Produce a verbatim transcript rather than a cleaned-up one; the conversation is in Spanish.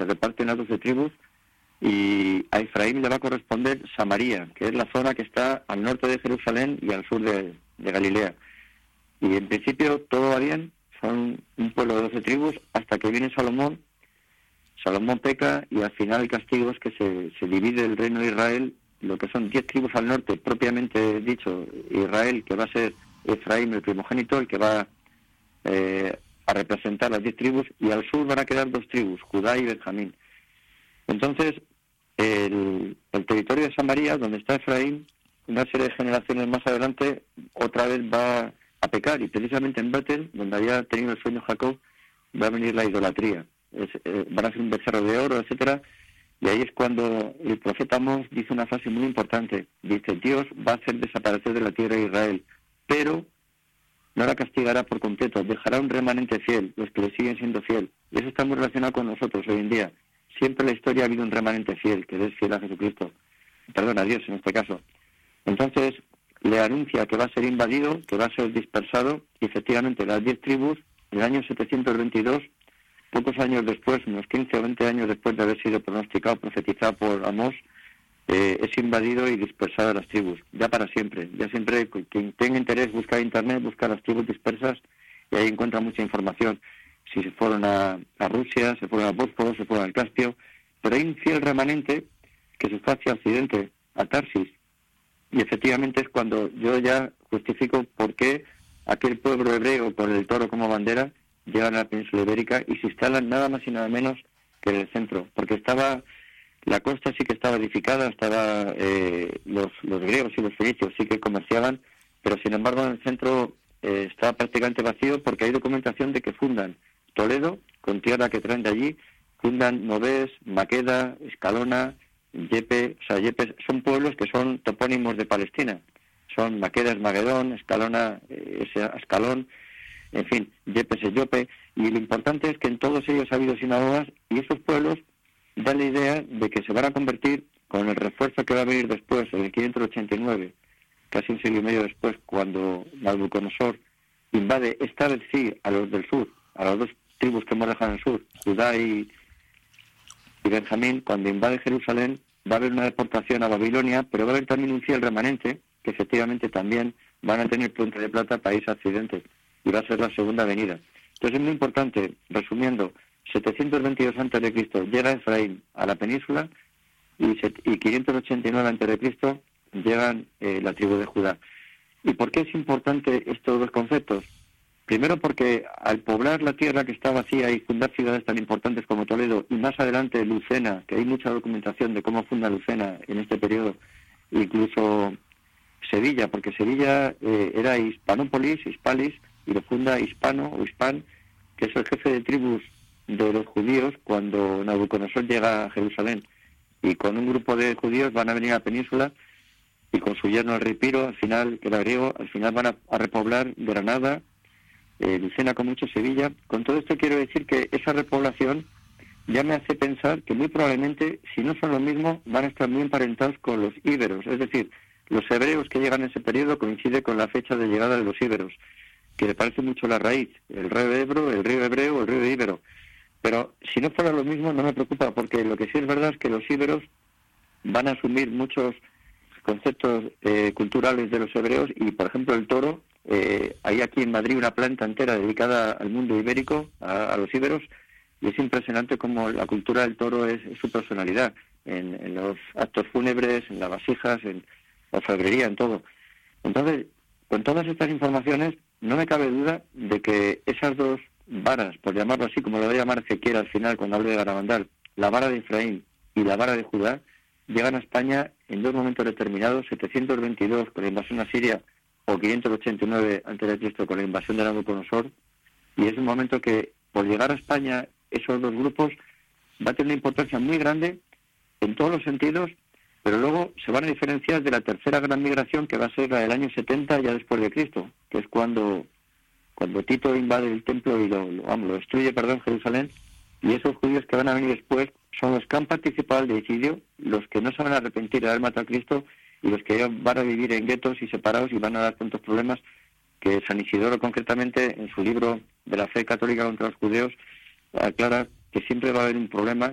se reparten a doce tribus, y a Efraín le va a corresponder Samaria, que es la zona que está al norte de Jerusalén y al sur de, de Galilea. Y en principio todo va bien, son un pueblo de doce tribus, hasta que viene Salomón. Salomón peca y al final el castigo es que se, se divide el reino de Israel, lo que son diez tribus al norte, propiamente dicho, Israel, que va a ser Efraín el primogénito, el que va eh, a representar las diez tribus, y al sur van a quedar dos tribus, Judá y Benjamín. Entonces, el, el territorio de Samaria, donde está Efraín, una serie de generaciones más adelante, otra vez va a pecar, y precisamente en Betel, donde había tenido el sueño Jacob, va a venir la idolatría. Es, eh, van a ser un becerro de oro, etcétera, y ahí es cuando el profeta Amós dice una frase muy importante. Dice: Dios va a hacer desaparecer de la tierra de Israel, pero no la castigará por completo, dejará un remanente fiel, los que le siguen siendo fiel. Y eso está muy relacionado con nosotros hoy en día. Siempre en la historia ha habido un remanente fiel, que es fiel a Jesucristo, perdón, a Dios en este caso. Entonces le anuncia que va a ser invadido, que va a ser dispersado, y efectivamente las diez tribus, en el año setecientos veintidós, pocos años después, unos quince o veinte años después de haber sido pronosticado, profetizado por Amós, eh, es invadido y dispersado a las tribus, ya para siempre. Ya siempre, quien tenga interés, busca internet, busca las tribus dispersas, y ahí encuentra mucha información. Si se fueron a, a Rusia, se fueron a Bósforo, se fueron al Caspio, pero hay un fiel remanente que se fue hacia Occidente, a Tarsis, y efectivamente es cuando yo ya justifico por qué aquel pueblo hebreo, con el toro como bandera, llegan a la península ibérica y se instalan nada más y nada menos que en el centro, porque estaba, la costa sí que estaba edificada, estaba eh, los, los griegos y los fenicios sí que comerciaban, pero sin embargo en el centro eh, está prácticamente vacío, porque hay documentación de que fundan Toledo, con tierra que traen de allí, fundan Novés, Maqueda, Escalona, Yepe, o sea, Yepes, son pueblos que son topónimos de Palestina, son Maqueda es Magedón, Escalona eh, es Ascalón, en fin, Yepes es Yope, y lo importante es que en todos ellos ha habido sinagogas, y esos pueblos dan la idea de que se van a convertir, con el refuerzo que va a venir después, en el quinientos ochenta y nueve, casi un siglo y medio después, cuando Nabucodonosor invade esta vez sí a los del sur, a las dos tribus que hemos dejado en el sur, Judá y, y Benjamín. Cuando invade Jerusalén va a haber una deportación a Babilonia, pero va a haber también un fiel remanente, que efectivamente también van a tener Puente de Plata para irse a Occidente, y va a ser la segunda venida. Entonces es muy importante, resumiendo, setecientos veintidós antes de Cristo llega Efraín a la península, y, set, y quinientos ochenta y nueve antes de Cristo llegan eh, la tribu de Judá. ¿Y por qué es importante estos dos conceptos? Primero porque al poblar la tierra que está vacía y fundar ciudades tan importantes como Toledo, y más adelante Lucena, que hay mucha documentación de cómo funda Lucena en este periodo, incluso Sevilla, porque Sevilla eh, era Hispanópolis, Hispalis, y lo funda Hispano o Hispan, que es el jefe de tribus de los judíos cuando Nabucodonosor llega a Jerusalén, y con un grupo de judíos van a venir a la península, y con su yerno el rey Piro, al final, que era griego, al final van a, a repoblar Granada, eh, Lucena, con mucho Sevilla. Con todo esto quiero decir que esa repoblación ya me hace pensar que muy probablemente, si no son lo mismo, van a estar muy emparentados con los íberos, es decir, los hebreos que llegan en ese periodo coincide con la fecha de llegada de los íberos, que le parece mucho la raíz, el río Ebro, el río hebreo, el río íbero. Pero si no fuera lo mismo no me preocupa, porque lo que sí es verdad es que los íberos van a asumir muchos conceptos eh, culturales de los hebreos, y por ejemplo el toro, eh, hay aquí en Madrid una planta entera dedicada al mundo ibérico, a, a los íberos, y es impresionante cómo la cultura del toro es, es su personalidad, en, en los actos fúnebres, en las vasijas, en la orfebrería, en todo. Entonces, con todas estas informaciones, no me cabe duda de que esas dos varas, por llamarlo así, como lo voy a llamar Ezequiel al final cuando hable de Garabandal, la vara de Efraín y la vara de Judá, llegan a España en dos momentos determinados, setecientos veintidós con la invasión a Siria, o quinientos ochenta y nueve antes de Cristo con la invasión de Nabucodonosor, y es un momento que, por llegar a España, esos dos grupos va a tener una importancia muy grande en todos los sentidos, pero luego se van a diferenciar de la tercera gran migración, que va a ser la del año setenta ya después de Cristo, que es cuando cuando Tito invade el templo y lo, lo, vamos, lo destruye, perdón, Jerusalén, y esos judíos que van a venir después son los que han participado del deicidio, los que no se van a arrepentir de haber matado a Cristo, y los que van a vivir en guetos y separados y van a dar tantos problemas, que San Isidoro concretamente en su libro de la fe católica contra los judíos aclara que siempre va a haber un problema